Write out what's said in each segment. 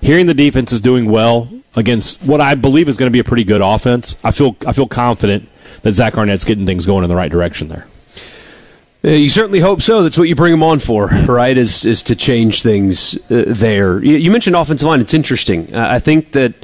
hearing the defense is doing well against what I believe is going to be a pretty good offense, I feel confident that Zach Arnett's getting things going in the right direction there. You certainly hope so. That's what you bring him on for, right, is to change things there. You mentioned offensive line. It's interesting. I think that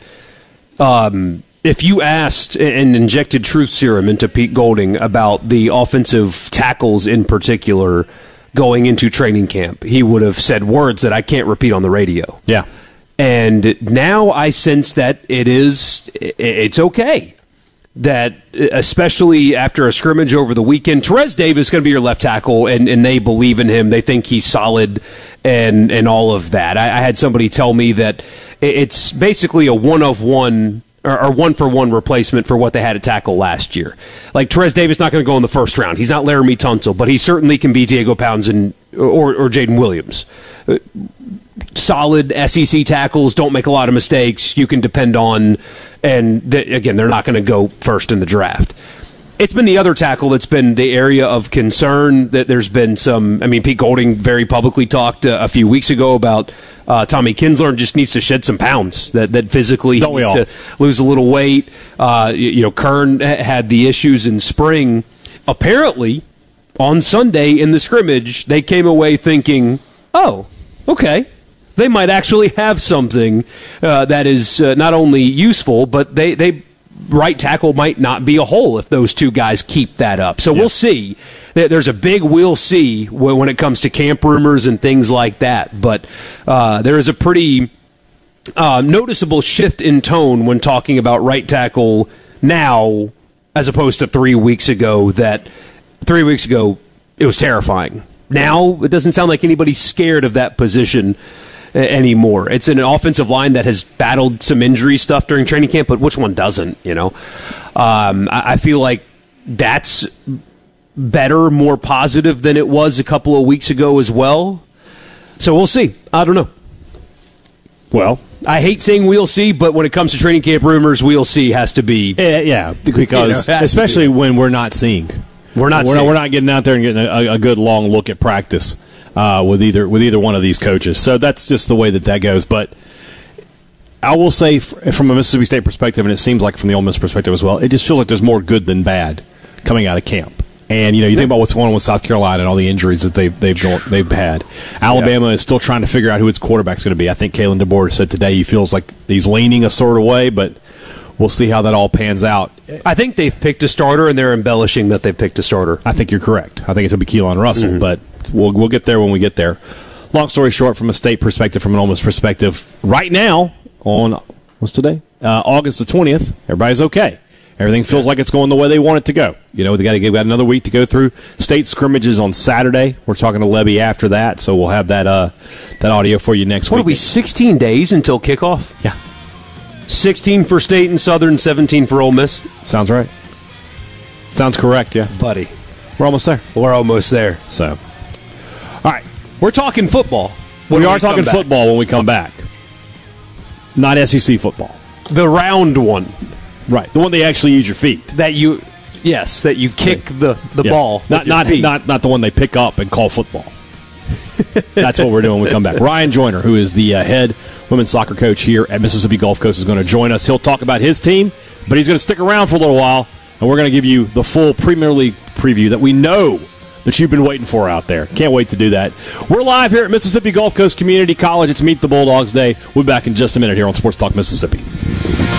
if you asked and injected truth serum into Pete Golding about the offensive tackles in particular going into training camp, he would have said words that I can't repeat on the radio. Yeah. And now I sense that it's okay. That, especially after a scrimmage over the weekend, Terez Davis is going to be your left tackle, and they believe in him. They think he's solid and all of that. I had somebody tell me that it's basically a one-of-one or one-for-one replacement for what they had at tackle last year. Like, Terez Davis not going to go in the first round. He's not Laramie Tunsil, but he certainly can be Diego Pounds or Jaden Williams. Solid SEC tackles, don't make a lot of mistakes, you can depend on, and again, they're not going to go first in the draft. It's been the other tackle that's been the area of concern. That there's been some, Pete Golding very publicly talked a few weeks ago about Tommy Kinsler just needs to shed some pounds, that physically don't needs to lose a little weight. Kern had the issues in spring. Apparently, on Sunday in the scrimmage, they came away thinking, oh, okay, they might actually have something that is not only useful, but they right tackle might not be a hole if those two guys keep that up. So we'll see. There's a big we'll see when it comes to camp rumors and things like that. But there is a pretty noticeable shift in tone when talking about right tackle now as opposed to 3 weeks ago. That 3 weeks ago it was terrifying. Now it doesn't sound like anybody's scared of that position anymore. It's an offensive line that has battled some injury stuff during training camp, but which one doesn't, I feel like that's better, more positive than it was a couple of weeks ago as well. So we'll see. I don't know. Well, I hate saying we'll see, but when it comes to training camp rumors, we'll see has to be. Yeah, because especially when we're not seeing. We're not getting out there and getting a good long look at practice. With either one of these coaches. So that's just the way that goes. But I will say, from a Mississippi State perspective, and it seems like from the Ole Miss perspective as well, it just feels like there's more good than bad coming out of camp. And you think about what's going on with South Carolina and all the injuries that they've had. Alabama is still trying to figure out who its quarterback's going to be. I think Kalen DeBoer said today he feels like he's leaning a sort of way, but we'll see how that all pans out. I think they've picked a starter, and they're embellishing that they've picked a starter. I think you're correct. I think it's going to be Keelan Russell, but we'll get there when we get there. Long story short, from a state perspective, from an Ole Miss perspective, right now, on, what's today? August the 20th, everybody's okay. Everything feels like it's going the way they want it to go. They got another week to go through. State scrimmages on Saturday. We're talking to Levy after that, so we'll have that audio for you next week. What are we, 16 days until kickoff? Yeah. 16 for State and Southern, 17 for Ole Miss. Sounds right. Sounds correct, yeah. Buddy. We're almost there. We're almost there. So, all right. We're talking football. We are talking football when we come back. Not SEC football. The round one. Right. The one they actually use your feet. That you kick the ball. Not the one they pick up and call football. That's what we're doing when we come back. Ryan Joyner, who is the head women's soccer coach here at Mississippi Gulf Coast, is going to join us. He'll talk about his team, but he's going to stick around for a little while, and we're going to give you the full Premier League preview that we know that you've been waiting for out there. Can't wait to do that. We're live here at Mississippi Gulf Coast Community College. It's Meet the Bulldogs Day. We'll be back in just a minute here on Sports Talk Mississippi.